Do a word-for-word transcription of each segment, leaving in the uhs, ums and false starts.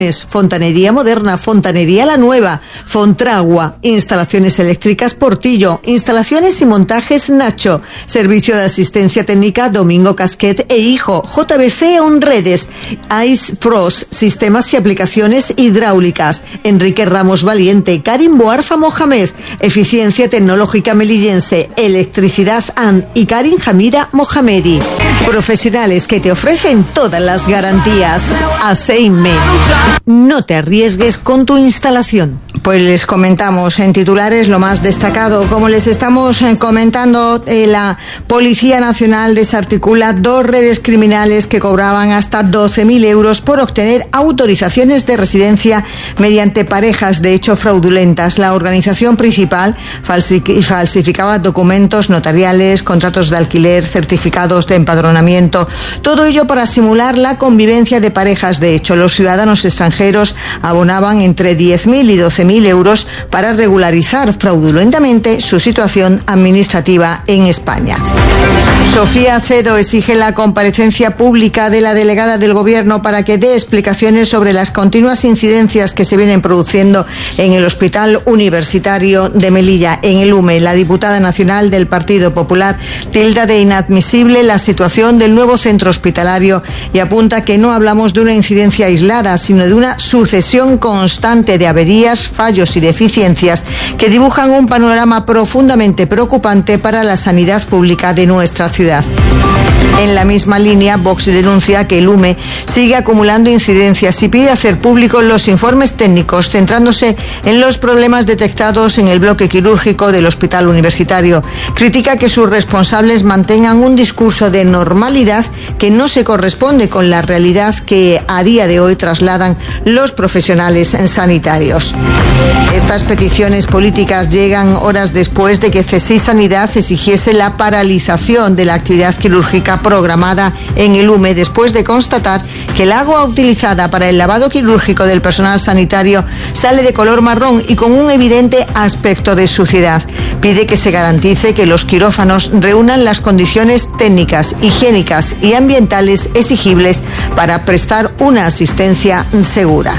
Fontanería Moderna, Fontanería La Nueva, Fontragua, Instalaciones Eléctricas Portillo, Instalaciones y Montajes Nacho, Servicio de Asistencia Técnica Domingo Casquet e Hijo, J B C Onredes, Ice Frost, Sistemas y Aplicaciones Hidráulicas, Enrique Ramos Valiente, Karim Boarfa Mohamed, Eficiencia Tecnológica Melillense, Electricidad A N y Karim Hamida Mohamedi. Profesionales que te ofrecen todas las garantías. Aceime. No te arriesgues con tu instalación. Pues les comentamos en titulares lo más destacado. Como les estamos comentando, eh, la Policía Nacional desarticula dos redes criminales que cobraban hasta doce mil euros por obtener autorizaciones de residencia mediante parejas de hecho fraudulentas. La organización principal falsificaba documentos notariales, contratos de alquiler, certificados de empadronamiento, todo ello para simular la convivencia de parejas de hecho. Los ciudadanos extranjeros abonaban entre diez mil y doce mil euros para regularizar fraudulentamente su situación administrativa en España. Sofía Acedo exige la comparecencia pública de la delegada del Gobierno para que dé explicaciones sobre las continuas incidencias que se vienen produciendo en el Hospital Universitario de Melilla, en el U M E. La diputada nacional del Partido Popular tilda de inadmisible la situación del nuevo centro hospitalario y apunta que no hablamos de una incidencia aislada, sino de una sucesión constante de averías, fallos y deficiencias que dibujan un panorama profundamente preocupante para la sanidad pública de nuestra ciudad. En la misma línea, Vox denuncia que el U M E sigue acumulando incidencias y pide hacer públicos los informes técnicos, centrándose en los problemas detectados en el bloque quirúrgico del Hospital Universitario. Critica que sus responsables mantengan un discurso de normalidad que no se corresponde con la realidad que a día de hoy trasladan los profesionales sanitarios. Estas peticiones políticas llegan horas después de que C S I Sanidad exigiese la paralización de la actividad quirúrgica programada en el U M E después de constatar que el agua utilizada para el lavado quirúrgico del personal sanitario sale de color marrón y con un evidente aspecto de suciedad. Pide que se garantice que los quirófanos reúnan las condiciones técnicas, higiénicas y ambientales exigibles para prestar una asistencia segura.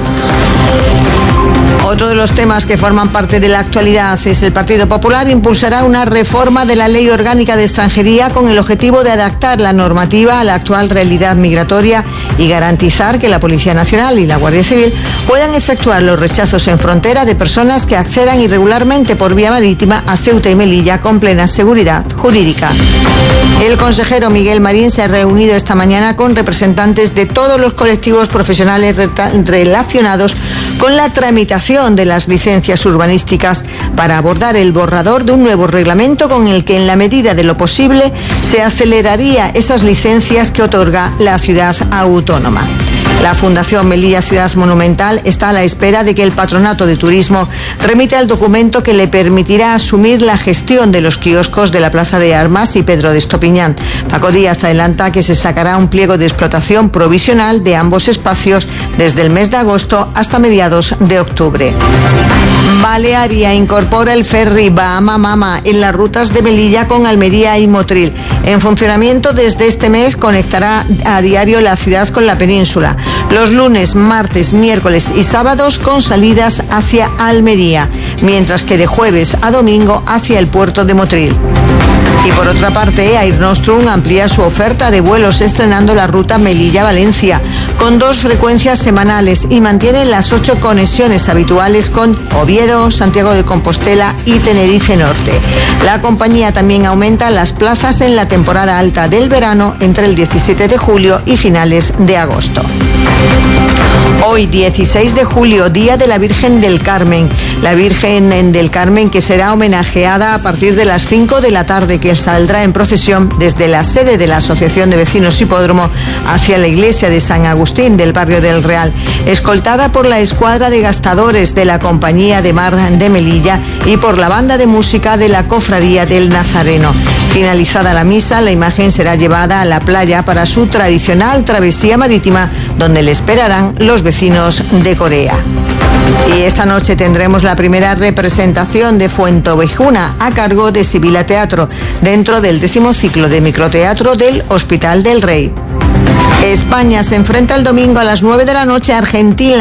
Otro de los temas que forman parte de la actualidad es el Partido Popular impulsará una reforma de la Ley Orgánica de Extranjería con el objetivo de adaptar la normativa a la actual realidad migratoria y garantizar que la Policía Nacional y la Guardia Civil puedan efectuar los rechazos en frontera de personas que accedan irregularmente por vía marítima a Ceuta y Melilla con plena seguridad jurídica. El consejero Miguel Marín se ha reunido esta mañana con representantes de todos los colectivos profesionales relacionados con la tramitación de las licencias urbanísticas para abordar el borrador de un nuevo reglamento con el que, en la medida de lo posible, se aceleraría esas licencias que otorga la ciudad autónoma. La Fundación Melilla Ciudad Monumental está a la espera de que el Patronato de Turismo remita el documento que le permitirá asumir la gestión de los kioscos de la Plaza de Armas y Pedro de Estopiñán. Paco Díaz adelanta que se sacará un pliego de explotación provisional de ambos espacios desde el mes de agosto hasta mediados de octubre. Balearia incorpora el ferry Bahama Mama en las rutas de Melilla con Almería y Motril. En funcionamiento desde este mes, conectará a diario la ciudad con la península. Los lunes, martes, miércoles y sábados con salidas hacia Almería, mientras que de jueves a domingo hacia el puerto de Motril. Y por otra parte, Air Nostrum amplía su oferta de vuelos estrenando la ruta Melilla-Valencia con dos frecuencias semanales y mantiene las ocho conexiones habituales con Oviedo, Santiago de Compostela y Tenerife Norte. La compañía también aumenta las plazas en la temporada alta del verano entre el diecisiete de julio y finales de agosto. Hoy, dieciséis de julio, Día de la Virgen del Carmen. La Virgen del Carmen que será homenajeada a partir de las cinco de la tarde, que saldrá en procesión desde la sede de la Asociación de Vecinos Hipódromo hacia la iglesia de San Agustín del barrio del Real, escoltada por la escuadra de gastadores de la Compañía de Mar de Melilla y por la banda de música de la Cofradía del Nazareno. Finalizada la misa, la imagen será llevada a la playa para su tradicional travesía marítima, donde le esperarán los vecinos de Corea. Y esta noche tendremos la primera representación de Fuentovejuna a cargo de Sibila Teatro, dentro del décimo ciclo de microteatro del Hospital del Rey. España se enfrenta el domingo a las nueve de la noche a Argentina.